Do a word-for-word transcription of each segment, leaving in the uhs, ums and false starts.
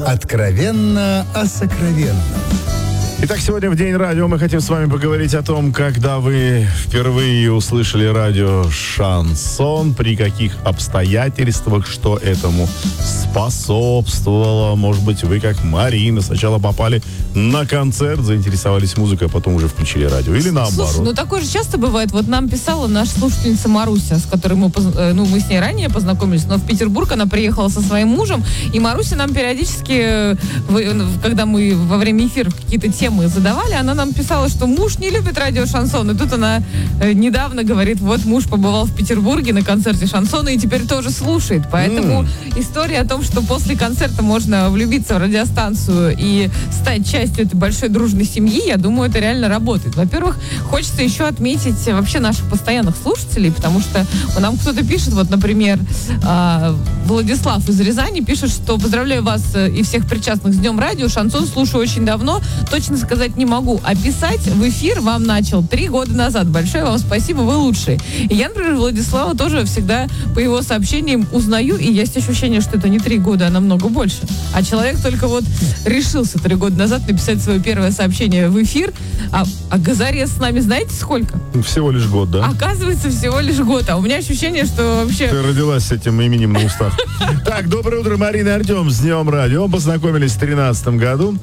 Откровенно о сокровенном. Итак, сегодня в День радио мы хотим с вами поговорить о том, когда вы впервые услышали радио «Шансон», при каких обстоятельствах, что этому способствовало. Может быть, вы, как Марина, сначала попали на концерт, заинтересовались музыкой, а потом уже включили радио. Или наоборот. Слушай, ну такое же часто бывает. Вот нам писала наша слушательница Маруся, с которой мы, ну, мы с ней ранее познакомились, но в Петербург она приехала со своим мужем, и Маруся нам периодически, когда мы во время эфиров какие-то темы мы задавали, она нам писала, что муж не любит радио «Шансон». И тут она э, недавно говорит, вот муж побывал в Петербурге на концерте «Шансона» и теперь тоже слушает. Поэтому mm. история о том, что после концерта можно влюбиться в радиостанцию и стать частью этой большой дружной семьи, я думаю, это реально работает. Во-первых, хочется еще отметить вообще наших постоянных слушателей, потому что нам кто-то пишет, вот, например, э, Владислав из Рязани пишет, что поздравляю вас и всех причастных с Днем радио. «Шансон» слушаю очень давно, точно сказать не могу. А писать в эфир вам начал три года назад. Большое вам спасибо, вы лучшие. И я, например, Владислава тоже всегда по его сообщениям узнаю, и есть ощущение, что это не три года, а намного больше. А человек только вот решился три года назад написать свое первое сообщение в эфир. А, а Газарес с нами знаете сколько? Всего лишь год, да? Оказывается, всего лишь год. А у меня ощущение, что вообще... Ты родилась с этим именем на устах. Так, доброе утро, Марина и Артем. С Днем радио. Познакомились в тринадцатом году.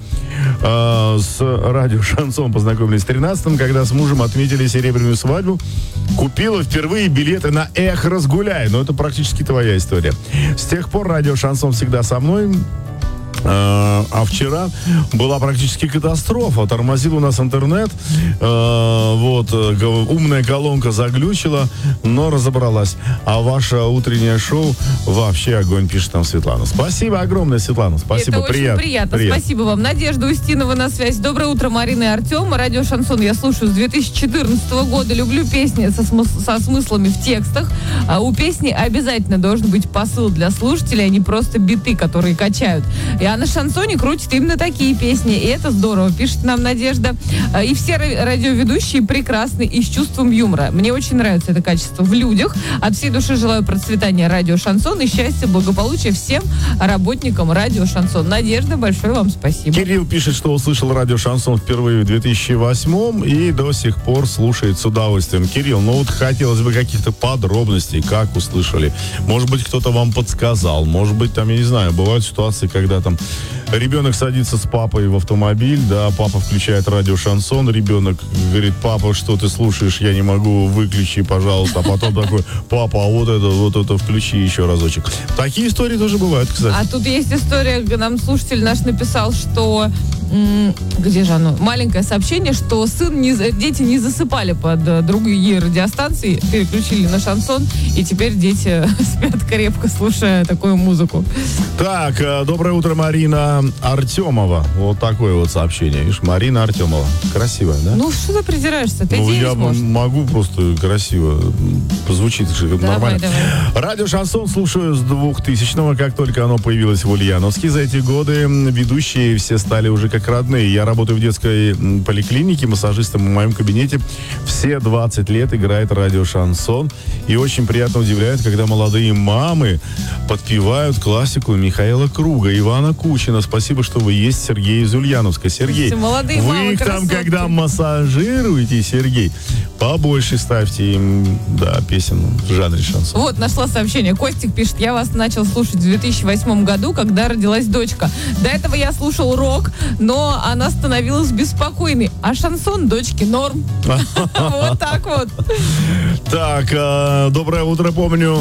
С радио «Шансон» познакомились в тринадцатом, когда с мужем отметили серебряную свадьбу. Купила впервые билеты на «Эх, разгуляй». Но это практически твоя история. С тех пор радио «Шансон» всегда со мной. А вчера была практически катастрофа. Тормозил у нас интернет. Вот, умная колонка заглючила, но разобралась. А ваше утреннее шоу вообще огонь, пишет нам Светлана. Спасибо огромное, Светлана. Спасибо, это приятно. очень приятно. приятно. Спасибо вам. Надежда Устинова на связь. Доброе утро, Марина и Артем. Радио «Шансон» я слушаю с две тысячи четырнадцатого года. Люблю песни со, смыс- со смыслами в текстах. А у песни обязательно должен быть посыл для слушателей, а не просто биты, которые качают. И а на «Шансоне» крутит именно такие песни. И это здорово, пишет нам Надежда. И все радиоведущие прекрасны и с чувством юмора. Мне очень нравится это качество в людях. От всей души желаю процветания радио «Шансон» и счастья, благополучия всем работникам радио «Шансон». Надежда, большое вам спасибо. Кирилл пишет, что услышал радио «Шансон» впервые в две тысячи восьмом и до сих пор слушает с удовольствием. Кирилл, ну вот хотелось бы каких-то подробностей, как услышали. Может быть, кто-то вам подсказал. Может быть, там, я не знаю, бывают ситуации, когда там ребенок садится с папой в автомобиль, да, папа включает радио «Шансон», ребенок говорит: папа, что ты слушаешь, я не могу, выключи, пожалуйста. А потом такой: папа, а вот это, вот это включи еще разочек. Такие истории тоже бывают, кстати. А тут есть история, нам слушатель наш написал, что м- где же оно? Маленькое сообщение, что сын не, дети не засыпали под другие радиостанции, переключили на «Шансон, и теперь дети спят крепко, слушая такую музыку. Так, доброе утро, Марина Артемова. Вот такое вот сообщение. Видишь, Марина Артемова. Красивая, да? Ну, что ты придираешься? Ты ну, я может. могу просто красиво. Звучит давай, нормально. Давай. Радио «Шансон» слушаю с двухтысячного, как только оно появилось в Ульяновске. За эти годы ведущие все стали уже как родные. Я работаю в детской поликлинике, массажистом в моем кабинете. Все двадцать лет играет радио «Шансон». И очень приятно удивляет, когда молодые мамы подпевают классику Михаила Круга, Ивана Кучина. Спасибо, что вы есть, Сергей из Ульяновска. Сергей, молодые вы мамы, их там, красотки. когда массажируете, Сергей, побольше ставьте им, да, песен в жанре шансон. Вот, нашла сообщение. Костик пишет: я вас начал слушать в две тысячи восьмом году, когда родилась дочка. До этого я слушал рок, но она становилась беспокойной. А шансон дочки норм. Вот так вот. Так, доброе утро, помню.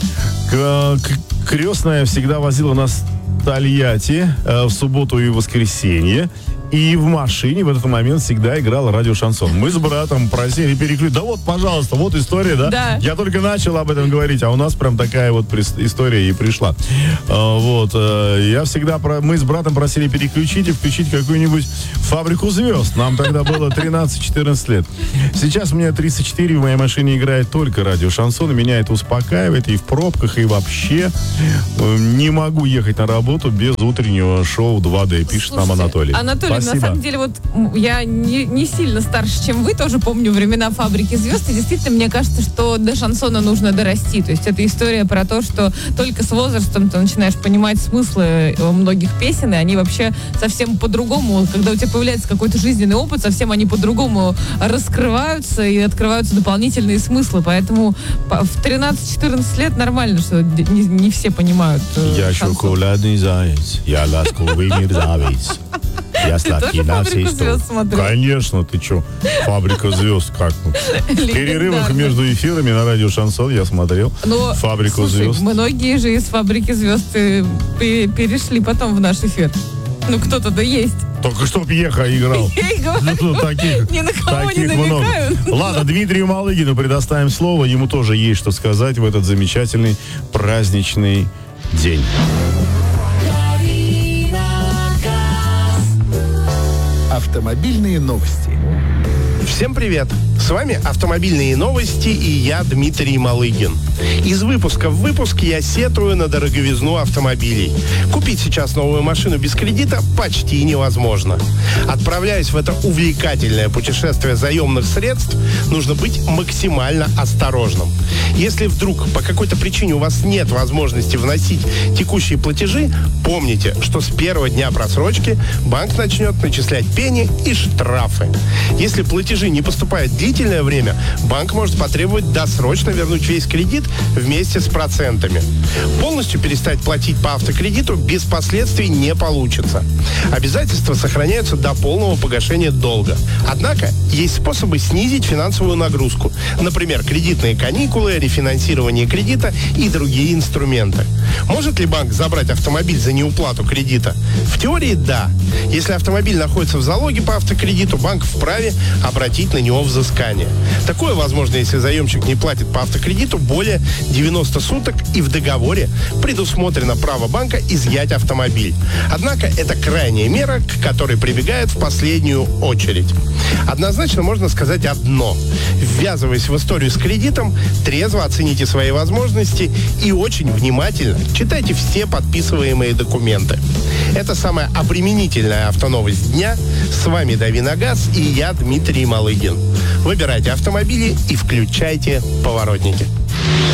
Крестная всегда возила нас в Тольятти в субботу и воскресенье. И в машине в этот момент всегда играл радио «Шансон». Мы с братом просили переключить. Да вот, пожалуйста, вот история, да? Да. Я только начал об этом говорить, а у нас прям такая вот история и пришла. А, вот. Я всегда, про... мы с братом просили переключить и включить какую-нибудь «Фабрику звезд». Нам тогда было тринадцать-четырнадцать лет. Сейчас мне тридцать четыре, в моей машине играет только радио «Шансон». И меня это успокаивает и в пробках, и вообще. Не могу ехать на работу без утреннего шоу два дэ, пишет Слушайте, нам Анатолий. Анатолий Блин, Спасибо. на самом деле, вот м, я не, не сильно старше, чем вы, тоже помню времена «Фабрики звезд», и действительно, мне кажется, что до шансона нужно дорасти. То есть это история про то, что только с возрастом ты начинаешь понимать смыслы многих песен, и они вообще совсем по-другому, когда у тебя появляется какой-то жизненный опыт, совсем они по-другому раскрываются и открываются дополнительные смыслы. Поэтому в тринадцать-четырнадцать лет нормально, что не, не все понимают э, Я шансон. шоколадный заяц, я ласковый мерзавец. Я Ты сладкий тоже на «Фабрику все сто. звезд» смотрел? Конечно, ты что? «Фабрика звезд» как? ну? В перерывах Легендарно. между эфирами на радио «Шансон» я смотрел Но, «Фабрику слушай, звезд». многие же из «Фабрики звезд» э, пе- перешли потом в наш эфир. Ну, кто-то да есть. Только чтоб Еха играл. Я и говорю, Ну, таких, ни на кого не таких много. намекаю. Ладно, Дмитрию Малыгину предоставим слово. Ему тоже есть что сказать в этот замечательный праздничный день. Автомобильные новости. Всем привет! С вами «Автомобильные новости» и я, Дмитрий Малыгин. Из выпуска в выпуск я сетую на дороговизну автомобилей. Купить сейчас новую машину без кредита почти невозможно. Отправляясь в это увлекательное путешествие заемных средств, нужно быть максимально осторожным. Если вдруг по какой-то причине у вас нет возможности вносить текущие платежи, помните, что с первого дня просрочки банк начнет начислять пени и штрафы. Если платежи не поступают длительное время, банк может потребовать досрочно вернуть весь кредит вместе с процентами. Полностью перестать платить по автокредиту без последствий не получится. Обязательства сохраняются до полного погашения долга. Однако есть способы снизить финансовую нагрузку. Например, кредитные каникулы, рефинансирование кредита и другие инструменты. Может ли банк забрать автомобиль за неуплату кредита? В теории да. Если автомобиль находится в залоге по автокредиту, банк вправе обратить на него взыскание. Такое возможно, если заемщик не платит по автокредиту более девяноста суток, и в договоре предусмотрено право банка изъять автомобиль. Однако это крайняя мера, к которой прибегают в последнюю очередь. Однозначно можно сказать одно. Ввязываясь в историю с кредитом, трезво оцените свои возможности и очень внимательно читайте все подписываемые документы. Это самая обременительная автоновость дня. С вами Дави на газ и я, Дмитрий Малыгин. Выбирайте автомобили и включайте поворотники.